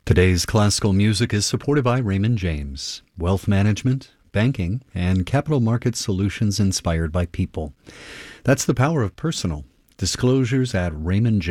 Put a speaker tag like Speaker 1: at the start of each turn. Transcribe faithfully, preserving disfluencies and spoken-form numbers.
Speaker 1: Today's classical music is supported by Raymond James, wealth management, banking, and capital market solutions inspired by people. That's the power of personal. Disclosures at Raymond James.